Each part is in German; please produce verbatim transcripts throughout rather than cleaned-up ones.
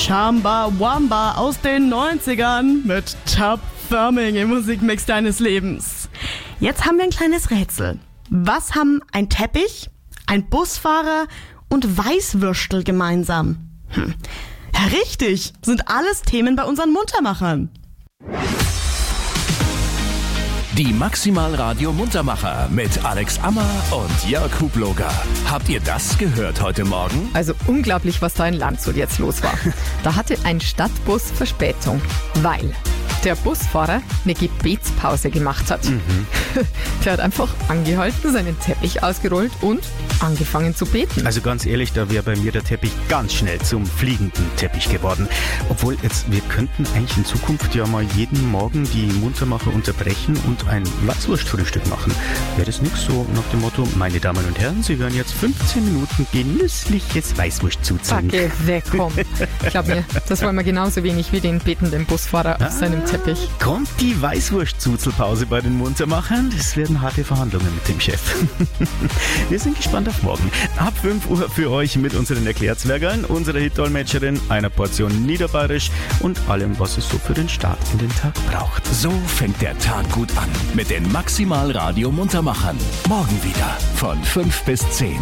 Chamba Wamba aus den neunzigern mit Top Firming im Musikmix deines Lebens. Jetzt haben wir ein kleines Rätsel. Was haben ein Teppich, ein Busfahrer und Weißwürstel gemeinsam? Hm. Ja, richtig, sind alles Themen bei unseren Muntermachern. Die Maximal Radio Muntermacher mit Alex Ammer und Jörg Hubloger. Habt ihr das gehört heute Morgen? Also unglaublich, was da in Landshut jetzt los war. Da hatte ein Stadtbus Verspätung, weil der Busfahrer eine Gebetspause gemacht hat. Mhm. Der hat einfach angehalten, seinen Teppich ausgerollt und angefangen zu beten. Also ganz ehrlich, da wäre bei mir der Teppich ganz schnell zum fliegenden Teppich geworden. Obwohl, jetzt, wir könnten eigentlich in Zukunft ja mal jeden Morgen die Muntermacher unterbrechen und ein Weißwurstfrühstück machen. Wäre das nix so nach dem Motto, meine Damen und Herren, Sie hören jetzt fünfzehn Minuten genüssliches Weißwurstzuzeln. Danke, wegkomm. Glaub mir, das wollen wir genauso wenig wie den betenden Busfahrer auf ah, seinem Teppich. Kommt die Weißwurstzuzelpause bei den Muntermachern? Das werden harte Verhandlungen mit dem Chef. Wir sind gespannt auf morgen. Ab fünf Uhr für euch mit unseren Erklärzwergern, unserer Hit-Dolmetscherin, einer Portion Niederbayerisch und allem, was es so für den Start in den Tag braucht. So fängt der Tag gut an mit den Maximal Radio Muntermachern. Morgen wieder von fünf bis zehn.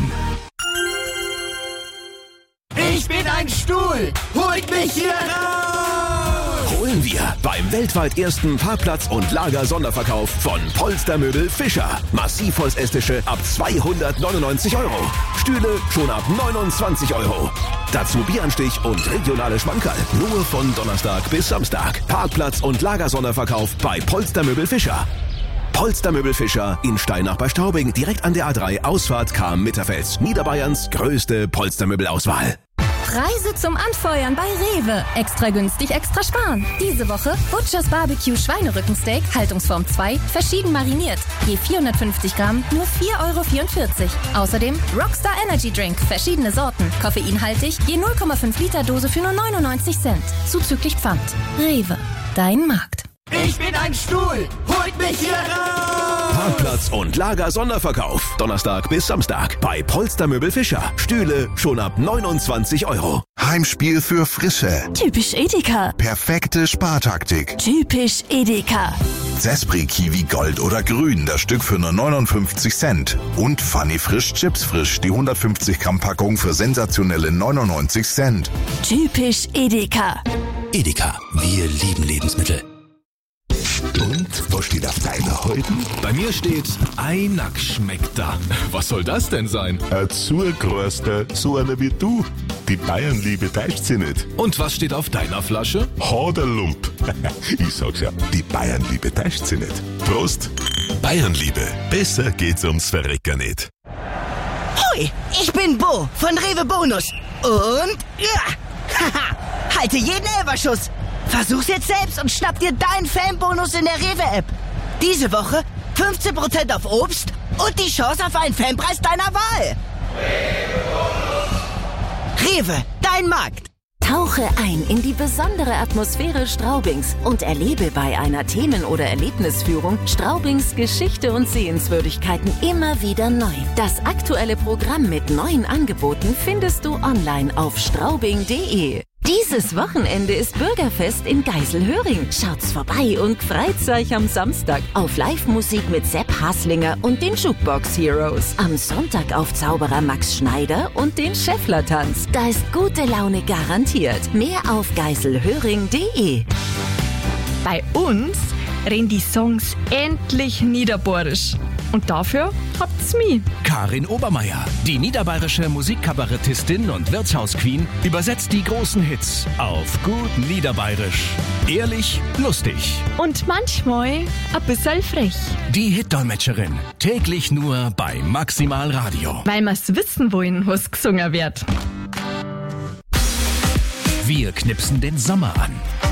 Ich bin ein Stuhl! Holt mich hier raus! Holen wir beim weltweit ersten Parkplatz- und Lager-Sonderverkauf von Polstermöbel Fischer. Massivholzestische ab zweihundertneunundneunzig Euro. Stühle schon ab neunundzwanzig Euro. Dazu Bieranstich und regionale Schmankerl. Nur von Donnerstag bis Samstag. Parkplatz- und Lager-Sonderverkauf bei Polstermöbel Fischer. Polstermöbel Fischer in Steinach bei Straubing, direkt an der A drei, Ausfahrt Cham-Mitterfels. Niederbayerns größte Polstermöbelauswahl. Preise zum Anfeuern bei Rewe. Extra günstig, extra sparen. Diese Woche Butchers Barbecue Schweinerückensteak, Haltungsform zwei, verschieden mariniert. Je vierhundertfünfzig Gramm, nur vier Euro vierundvierzig. Außerdem Rockstar Energy Drink, verschiedene Sorten, koffeinhaltig, je null Komma fünf Liter Dose für nur neunundneunzig Cent. Zuzüglich Pfand. Rewe, dein Markt. Ich bin ein Stuhl! Holt mich hier raus! Parkplatz- und Lager-Sonderverkauf. Donnerstag bis Samstag bei Polstermöbel Fischer. Stühle schon ab neunundzwanzig Euro. Heimspiel für Frische. Typisch Edeka. Perfekte Spartaktik. Typisch Edeka. Zespri Kiwi Gold oder Grün, das Stück für nur neunundfünfzig Cent. Und Funny Frisch Chips Frisch, die hundertfünfzig Gramm Packung für sensationelle neunundneunzig Cent. Typisch Edeka. Edeka, wir lieben Lebensmittel. Und, was steht auf deiner heute? Bei mir steht, Einack schmeckt da. Was soll das denn sein? Ein Zurgroster, so einer wie du. Die Bayernliebe täuscht sie nicht. Und was steht auf deiner Flasche? Haderlump. Ich sag's ja, die Bayernliebe täuscht sie nicht. Prost. Bayernliebe, besser geht's ums Verrecken nicht. Hui, ich bin Bo von Rewe Bonus. Und, ja, haha, halte jeden Elberschuss. Versuch's jetzt selbst und schnapp dir deinen Fanbonus in der Rewe-App. Diese Woche fünfzehn Prozent auf Obst und die Chance auf einen Fanpreis deiner Wahl. Rewe, dein Markt. Tauche ein in die besondere Atmosphäre Straubings und erlebe bei einer Themen- oder Erlebnisführung Straubings Geschichte und Sehenswürdigkeiten immer wieder neu. Das aktuelle Programm mit neuen Angeboten findest du online auf straubing punkt de. Dieses Wochenende ist Bürgerfest in Geiselhöring. Schaut's vorbei und freut's euch am Samstag auf Live-Musik mit Sepp Haslinger und den Jukebox Heroes. Am Sonntag auf Zauberer Max Schneider und den Schäffler-Tanz. Da ist gute Laune garantiert. Mehr auf geiselhöring punkt de. Bei uns reden die Songs endlich niederbayerisch. Und dafür habt's mich. Karin Obermeier, die niederbayerische Musikkabarettistin und Wirtshausqueen, übersetzt die großen Hits auf gut Niederbayerisch. Ehrlich, lustig. Und manchmal ein bisschen frech. Die Hit-Dolmetscherin, täglich nur bei Maximal Radio. Weil wir's wissen wollen, was gesungen wird. Wir knipsen den Sommer an.